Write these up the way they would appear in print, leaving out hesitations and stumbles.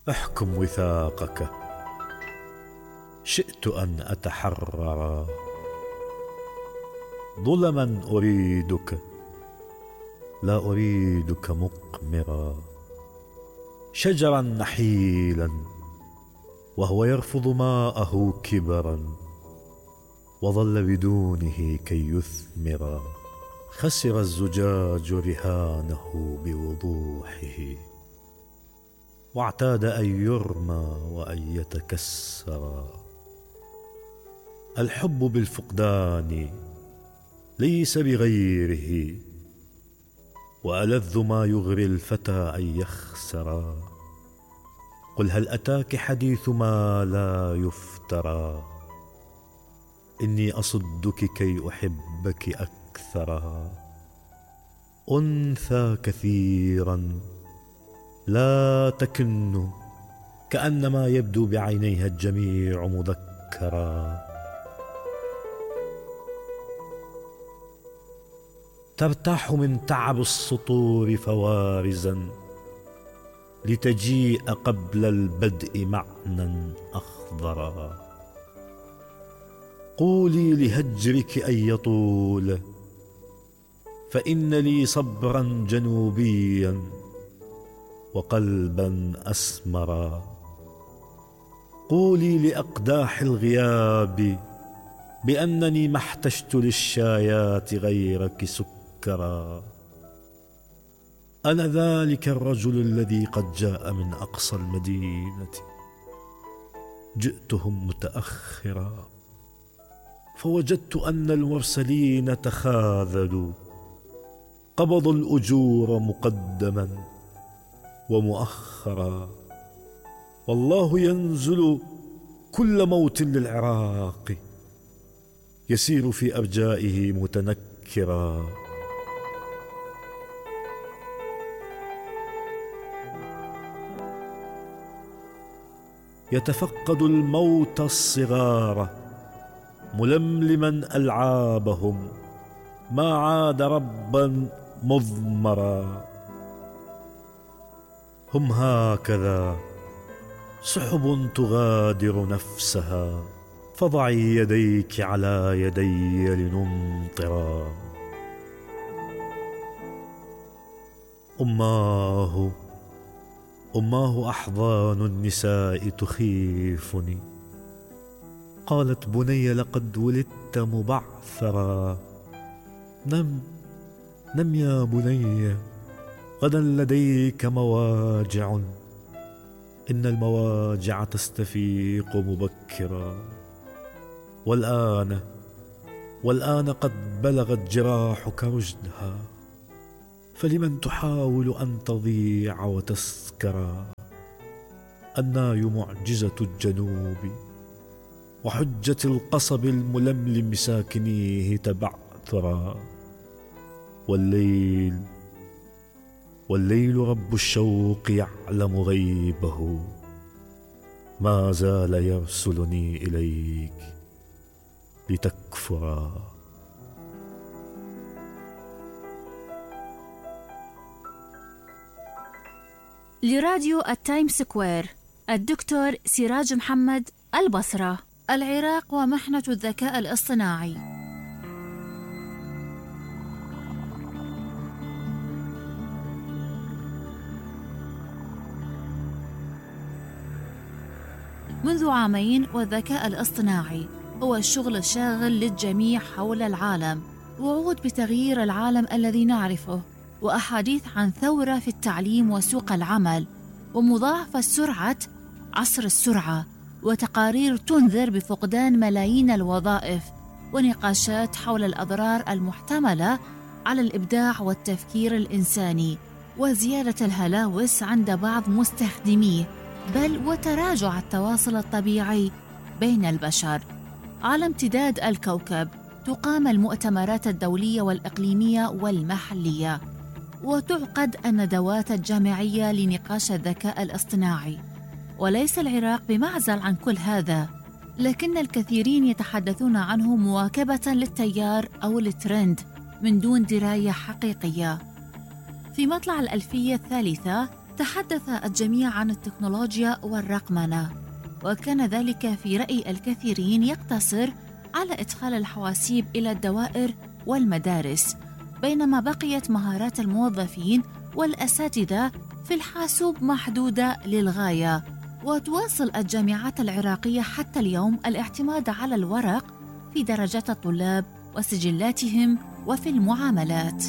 احكم وثاقك. شئت أن أتحرر. ظلما أريدك، لا أريدك مقمرا. شجرا نحيلا وهو يرفض ماءه كبرا، وظل بدونه كي يثمرا. خسر الزجاج رهانه بوضوحه، واعتاد أن يرمى وأن يتكسرا. الحب بالفقدان ليس بغيره، وألذ ما يغري الفتى أن يخسرا. قل هل أتاك حديث ما لا يفترى، إني أصدك كي أحبك أكثرا. أنثى كثيرا لا تكن، كأنما يبدو بعينيها الجميع مذكرا. ترتاح من تعب السطور فوارزا، لتجيء قبل البدء معنى أخضرا. قولي لهجرك أن يطول، فإن لي صبرا جنوبيا وقلبا أسمرا. قولي لأقداح الغياب بأنني ما احتجت للشايات غيرك سكرا. أنا ذلك الرجل الذي قد جاء من أقصى المدينة، جئتهم متأخرا، فوجدت أن المرسلين تخاذلوا، قبضوا الأجور مقدما ومؤخرا. والله ينزل كل موت للعراق، يسير في أرجائه متنكرا. يتفقد الموت الصغار ململما ألعابهم، ما عاد ربا مضمرا. هم هكذا سحب تغادر نفسها، فضعي يديك على يدي لنمطرا. أماه أحضان النساء تخيفني. قالت بني لقد ولدت مبعثرا. نم يا بني، غدا لديك مواجع، إن المواجع تستفيق مبكرا. والآن قد بلغت جراحك رشدها، فلمن تحاول أن تضيع وتسكرا. الناي معجزة الجنوب، وحجة القصب الململم ساكنيه تبعثرا. والليل رب الشوق يعلم غيبه، ما زال يرسلني إليك لتكفرا. لراديو التايم سكوير، الدكتور سراج محمد، البصرة، العراق ومحنة الذكاء الاصطناعي. منذ عامين والذكاء الاصطناعي هو الشغل الشاغل للجميع حول العالم، وعود بتغيير العالم الذي نعرفه، وأحاديث عن ثورة في التعليم وسوق العمل، ومضاعفة سرعة عصر السرعة، وتقارير تنذر بفقدان ملايين الوظائف، ونقاشات حول الأضرار المحتملة على الإبداع والتفكير الإنساني، وزيادة الهلاوس عند بعض مستخدميه، بل وتراجع التواصل الطبيعي بين البشر. على امتداد الكوكب تقام المؤتمرات الدولية والإقليمية والمحلية، وتعقد الندوات الجامعية لنقاش الذكاء الاصطناعي. وليس العراق بمعزل عن كل هذا، لكن الكثيرين يتحدثون عنه مواكبة للتيار أو الترند من دون دراية حقيقية. في مطلع الألفية الثالثة تحدث الجميع عن التكنولوجيا والرقمنة، وكان ذلك في رأي الكثيرين يقتصر على إدخال الحواسيب إلى الدوائر والمدارس، بينما بقيت مهارات الموظفين والأساتذة في الحاسوب محدودة للغاية. وتواصل الجامعات العراقية حتى اليوم الاعتماد على الورق في درجات الطلاب وسجلاتهم وفي المعاملات.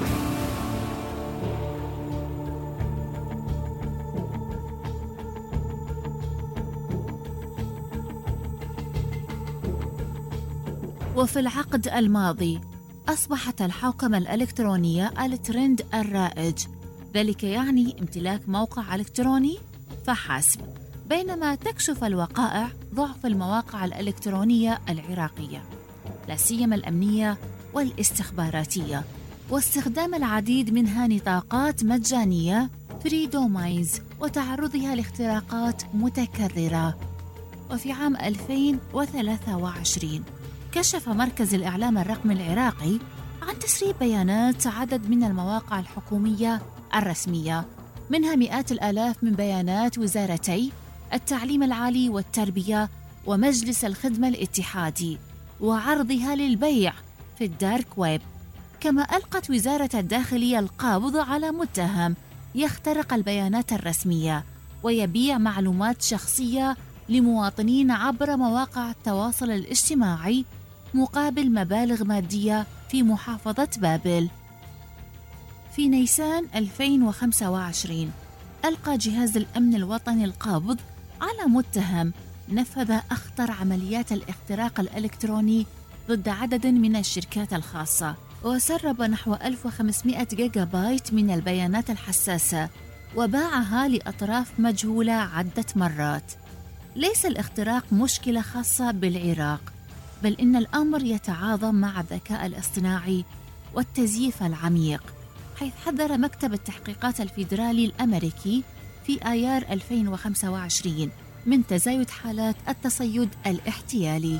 وفي العقد الماضي أصبحت الحوكمة الإلكترونية الترند الرائج، ذلك يعني امتلاك موقع إلكتروني فحسب، بينما تكشف الوقائع ضعف المواقع الإلكترونية العراقية، لا سيما الأمنية والاستخباراتية، واستخدام العديد منها نطاقات مجانية فري دوماينز وتعرضها لاختراقات متكررة. وفي عام 2023 كشف مركز الإعلام الرقمي العراقي عن تسريب بيانات عدد من المواقع الحكومية الرسمية، منها مئات الآلاف من بيانات وزارتي التعليم العالي والتربية ومجلس الخدمة الاتحادي، وعرضها للبيع في الدارك ويب. كما ألقت وزارة الداخلية القبض على متهم يخترق البيانات الرسمية ويبيع معلومات شخصية لمواطنين عبر مواقع التواصل الاجتماعي مقابل مبالغ مادية في محافظة بابل. في نيسان 2025 ألقى جهاز الأمن الوطني القبض على متهم نفذ أخطر عمليات الاختراق الإلكتروني ضد عدد من الشركات الخاصة، وسرب نحو 1500 جيجا بايت من البيانات الحساسة وباعها لأطراف مجهولة عدة مرات. ليس الاختراق مشكلة خاصة بالعراق، بل إن الأمر يتعاظم مع الذكاء الاصطناعي والتزييف العميق، حيث حذر مكتب التحقيقات الفيدرالي الأمريكي في آيار 2025 من تزايد حالات التصيد الاحتيالي.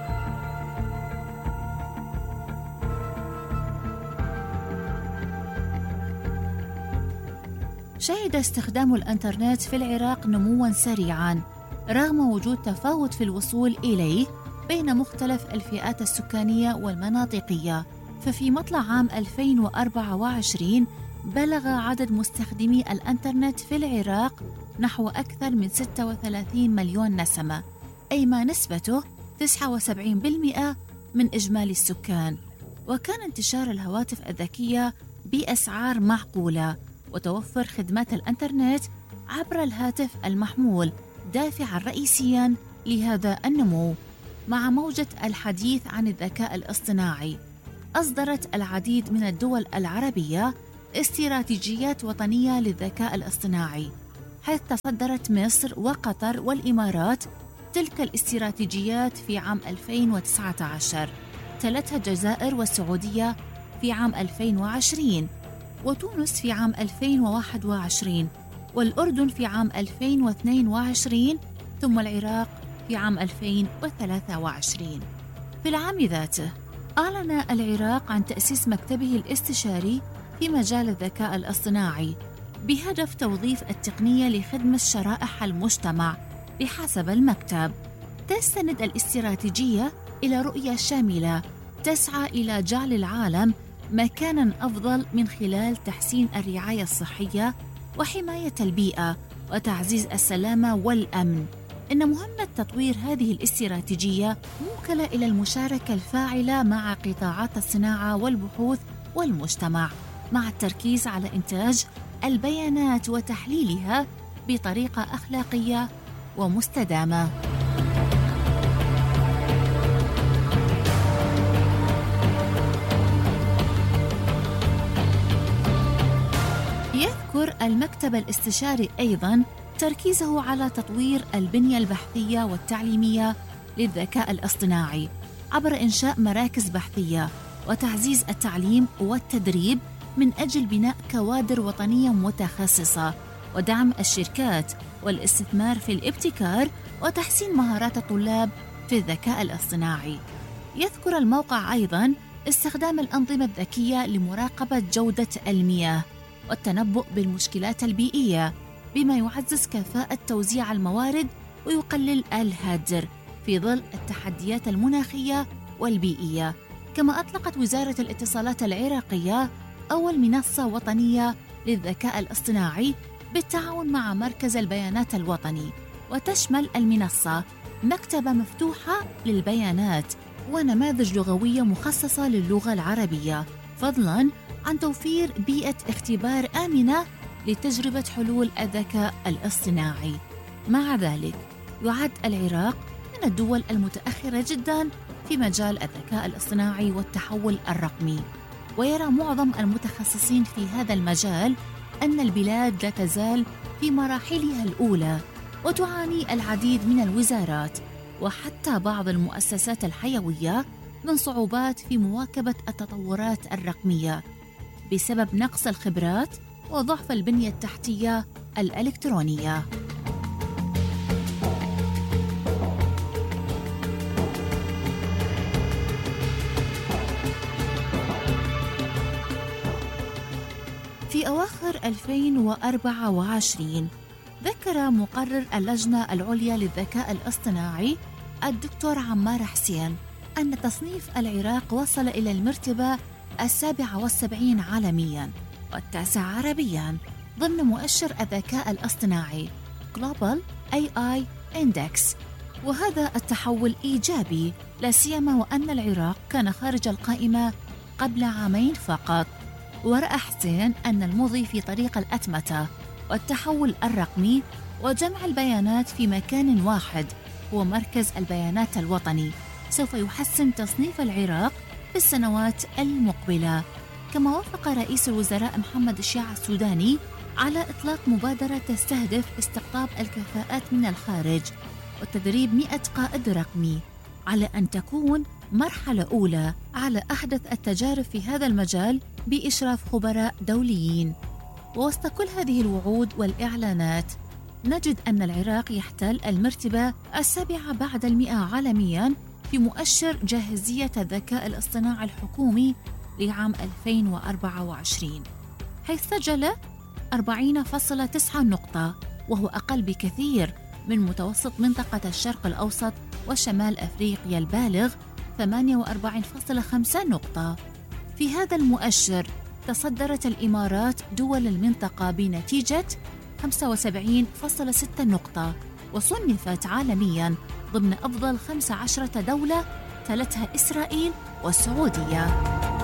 شهد استخدام الإنترنت في العراق نمواً سريعاً رغم وجود تفاوت في الوصول إليه بين مختلف الفئات السكانية والمناطقية. ففي مطلع عام 2024 بلغ عدد مستخدمي الإنترنت في العراق نحو أكثر من 36 مليون نسمة، أي ما نسبته 79% من إجمالي السكان. وكان انتشار الهواتف الذكية بأسعار معقولة وتوفر خدمات الإنترنت عبر الهاتف المحمول دافعاً رئيسياً لهذا النمو. مع موجة الحديث عن الذكاء الاصطناعي، أصدرت العديد من الدول العربية استراتيجيات وطنية للذكاء الاصطناعي، حيث تصدرت مصر وقطر والإمارات تلك الاستراتيجيات في عام 2019، تلتها الجزائر والسعودية في عام 2020، وتونس في عام 2021، والأردن في عام 2022، ثم العراق في عام 2023. في العام ذاته أعلن العراق عن تأسيس مكتبه الاستشاري في مجال الذكاء الاصطناعي بهدف توظيف التقنية لخدمة شرائح المجتمع. بحسب المكتب، تستند الاستراتيجية إلى رؤية شاملة تسعى إلى جعل العالم مكاناً أفضل من خلال تحسين الرعاية الصحية وحماية البيئة وتعزيز السلامة والأمن. إن مهمة تطوير هذه الاستراتيجية موكلة إلى المشاركة الفاعلة مع قطاعات الصناعة والبحوث والمجتمع، مع التركيز على إنتاج البيانات وتحليلها بطريقة أخلاقية ومستدامة. يذكر المكتب الاستشاري أيضاً تركيزه على تطوير البنية البحثية والتعليمية للذكاء الاصطناعي عبر إنشاء مراكز بحثية وتعزيز التعليم والتدريب من أجل بناء كوادر وطنية متخصصة، ودعم الشركات والاستثمار في الابتكار وتحسين مهارات الطلاب في الذكاء الاصطناعي. يذكر الموقع أيضاً استخدام الأنظمة الذكية لمراقبة جودة المياه والتنبؤ بالمشكلات البيئية، بما يعزز كفاءة توزيع الموارد ويقلل الهدر في ظل التحديات المناخية والبيئية. كما أطلقت وزارة الاتصالات العراقية أول منصة وطنية للذكاء الاصطناعي بالتعاون مع مركز البيانات الوطني، وتشمل المنصة مكتبة مفتوحة للبيانات ونماذج لغوية مخصصة للغة العربية، فضلاً عن توفير بيئة اختبار آمنة لتجربة حلول الذكاء الاصطناعي. مع ذلك يعد العراق من الدول المتأخرة جداً في مجال الذكاء الاصطناعي والتحول الرقمي، ويرى معظم المتخصصين في هذا المجال أن البلاد لا تزال في مراحلها الأولى، وتعاني العديد من الوزارات وحتى بعض المؤسسات الحيوية من صعوبات في مواكبة التطورات الرقمية بسبب نقص الخبرات وضعف البنية التحتية الإلكترونية. في أواخر 2024 ذكر مقرر اللجنة العليا للذكاء الاصطناعي الدكتور عمار حسين أن تصنيف العراق وصل إلى المرتبة 77 عالمياً و9 عربياً ضمن مؤشر الذكاء الاصطناعي Global AI Index، وهذا التحول إيجابي لا سيما وأن العراق كان خارج القائمة قبل عامين فقط. ورأى حسين أن المضي في طريق الأتمتة والتحول الرقمي وجمع البيانات في مكان واحد هو مركز البيانات الوطني سوف يحسن تصنيف العراق في السنوات المقبلة. كما وافق رئيس الوزراء محمد الشياع السوداني على إطلاق مبادرة تستهدف استقطاب الكفاءات من الخارج وتدريب 100 قائد رقمي، على أن تكون مرحلة أولى على أحدث التجارب في هذا المجال بإشراف خبراء دوليين. ووسط كل هذه الوعود والإعلانات نجد أن العراق يحتل المرتبة 7 بعد 100 عالمياً في مؤشر جاهزية الذكاء الاصطناعي الحكومي لعام 2024، حيث سجل 40.9 نقطة، وهو أقل بكثير من متوسط منطقة الشرق الأوسط وشمال أفريقيا البالغ 48.5 نقطة. في هذا المؤشر تصدرت الإمارات دول المنطقة بنتيجة 75.6 نقطة، وصنفت عالمياً ضمن أفضل 15 دولة تلتها إسرائيل والسعودية.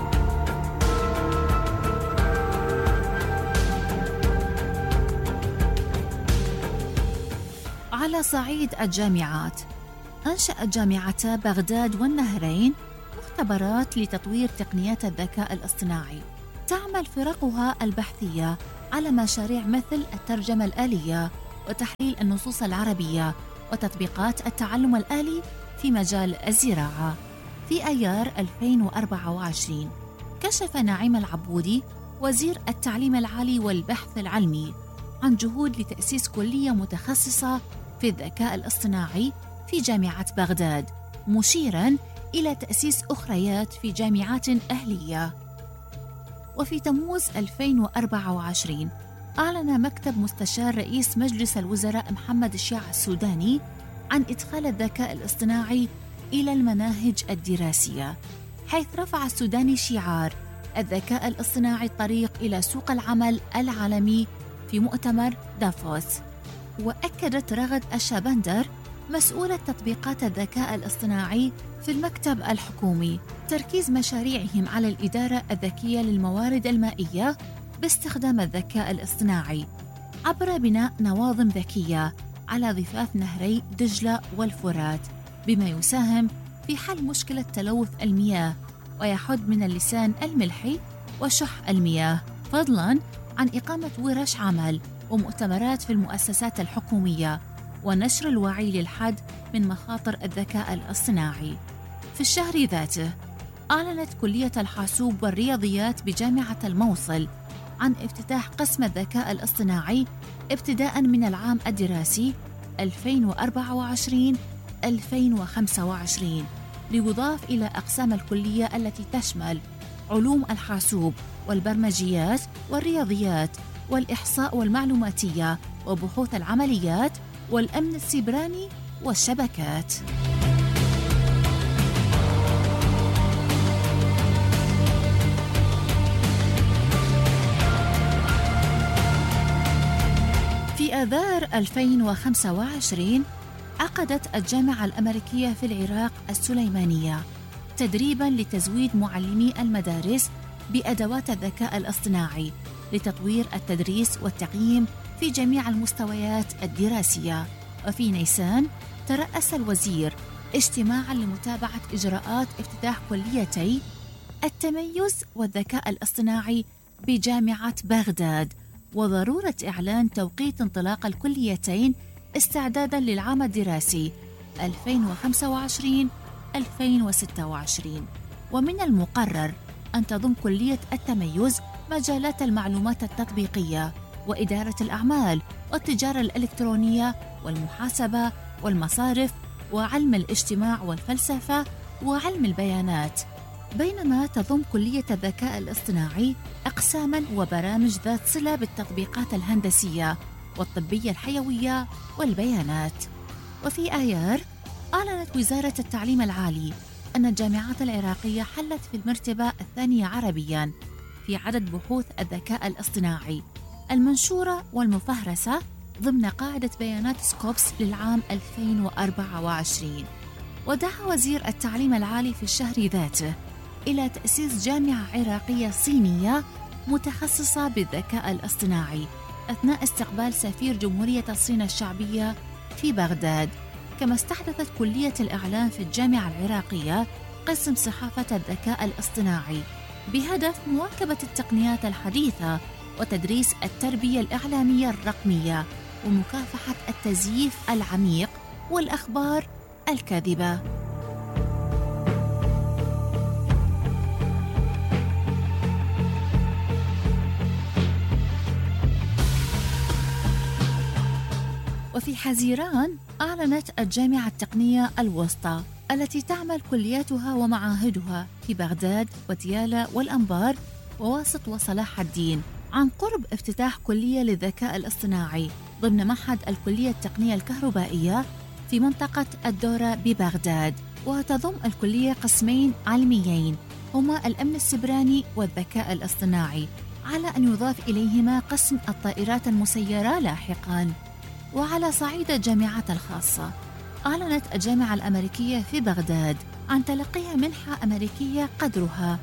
على صعيد الجامعات، أنشأت جامعتا بغداد والنهرين مختبرات لتطوير تقنيات الذكاء الاصطناعي. تعمل فرقها البحثية على مشاريع مثل الترجمة الآلية وتحليل النصوص العربية وتطبيقات التعلم الآلي في مجال الزراعة. في أيار 2024 كشف نعيم العبودي وزير التعليم العالي والبحث العلمي عن جهود لتأسيس كلية متخصصة في الذكاء الاصطناعي في جامعة بغداد، مشيراً إلى تأسيس أخريات في جامعات أهلية. وفي تموز 2024 أعلن مكتب مستشار رئيس مجلس الوزراء محمد الشياع السوداني عن إدخال الذكاء الاصطناعي إلى المناهج الدراسية، حيث رفع السوداني شعار الذكاء الاصطناعي الطريق إلى سوق العمل العالمي في مؤتمر دافوس. وأكدت رغد الشابندر مسؤولة تطبيقات الذكاء الاصطناعي في المكتب الحكومي تركيز مشاريعهم على الإدارة الذكية للموارد المائية باستخدام الذكاء الاصطناعي عبر بناء نواظم ذكية على ضفاف نهري دجلة والفرات، بما يساهم في حل مشكلة تلوث المياه ويحد من اللسان الملحي وشح المياه، فضلاً عن إقامة ورش عمل ومؤتمرات في المؤسسات الحكومية ونشر الوعي للحد من مخاطر الذكاء الاصطناعي. في الشهر ذاته أعلنت كلية الحاسوب والرياضيات بجامعة الموصل عن افتتاح قسم الذكاء الاصطناعي ابتداء من العام الدراسي 2024-2025، ليضاف إلى أقسام الكلية التي تشمل علوم الحاسوب والبرمجيات والرياضيات والإحصاء والمعلوماتية وبحوث العمليات والأمن السيبراني والشبكات. في آذار 2025 عقدت الجامعة الأمريكية في العراق السليمانية تدريباً لتزويد معلمي المدارس بأدوات الذكاء الاصطناعي لتطوير التدريس والتقييم في جميع المستويات الدراسية. وفي نيسان ترأس الوزير اجتماعاً لمتابعة إجراءات افتتاح كليتي التميز والذكاء الاصطناعي بجامعة بغداد، وضرورة إعلان توقيت انطلاق الكليتين استعداداً للعام الدراسي 2025-2026. ومن المقرر أن تضم كلية التميز مجالات المعلومات التطبيقية وإدارة الأعمال والتجارة الإلكترونية والمحاسبة والمصارف وعلم الاجتماع والفلسفة وعلم البيانات، بينما تضم كلية الذكاء الاصطناعي أقساماً وبرامج ذات صلة بالتطبيقات الهندسية والطبية الحيوية والبيانات. وفي آيار أعلنت وزارة التعليم العالي أن الجامعات العراقية حلت في المرتبة الثانية عربياً في عدد بحوث الذكاء الاصطناعي المنشورة والمفهرسة ضمن قاعدة بيانات سكوبس للعام 2024. ودعا وزير التعليم العالي في الشهر ذاته إلى تأسيس جامعة عراقية صينية متخصصة بالذكاء الاصطناعي أثناء استقبال سفير جمهورية الصين الشعبية في بغداد. كما استحدثت كلية الإعلام في الجامعة العراقية قسم صحافة الذكاء الاصطناعي بهدف مواكبة التقنيات الحديثة وتدريس التربية الإعلامية الرقمية ومكافحة التزييف العميق والأخبار الكاذبة. وفي حزيران أعلنت الجامعة التقنية الوسطى التي تعمل كلياتها ومعاهدها في بغداد وديالى والأنبار وواسط وصلاح الدين عن قرب افتتاح كلية للذكاء الاصطناعي ضمن معهد الكلية التقنية الكهربائية في منطقة الدورة ببغداد. وتضم الكلية قسمين علميين هما الأمن السيبراني والذكاء الاصطناعي، على أن يضاف إليهما قسم الطائرات المسيرة لاحقاً. وعلى صعيد الجامعات الخاصة، أعلنت الجامعة الأمريكية في بغداد عن تلقيها منحة أمريكية قدرها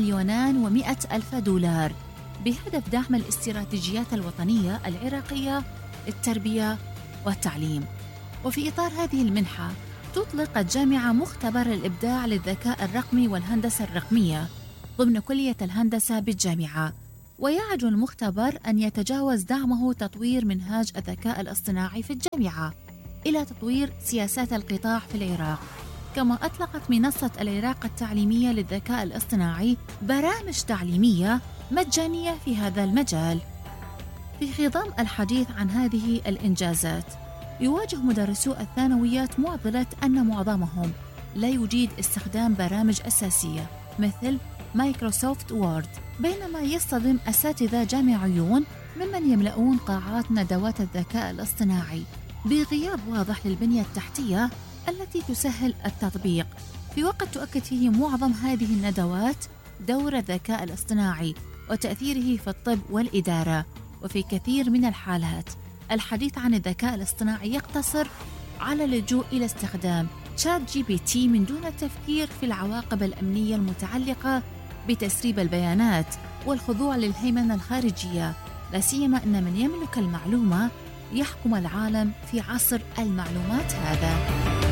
$200,000 بهدف دعم الاستراتيجيات الوطنية العراقية للتربية والتعليم. وفي إطار هذه المنحة تطلق الجامعة مختبر الإبداع للذكاء الرقمي والهندسة الرقمية ضمن كلية الهندسة بالجامعة، ويعد المختبر أن يتجاوز دعمه تطوير منهاج الذكاء الاصطناعي في الجامعة إلى تطوير سياسات القطاع في العراق. كما أطلقت منصة العراق التعليمية للذكاء الاصطناعي برامج تعليمية مجانية في هذا المجال. في خضم الحديث عن هذه الإنجازات، يواجه مدرسو الثانويات معضلة أن معظمهم لا يجيد استخدام برامج أساسية مثل مايكروسوفت وورد، بينما يصطدم أساتذة جامعيون ممن يملؤون قاعات ندوات الذكاء الاصطناعي بغياب واضح للبنية التحتية التي تسهل التطبيق، في وقت تؤكد فيه معظم هذه الندوات دور الذكاء الاصطناعي وتأثيره في الطب والإدارة. وفي كثير من الحالات الحديث عن الذكاء الاصطناعي يقتصر على اللجوء إلى استخدام شات جي بي تي من دون التفكير في العواقب الأمنية المتعلقة بتسريب البيانات والخضوع للهيمنة الخارجية، لا سيما أن من يملك المعلومة يحكم العالم في عصر المعلومات هذا.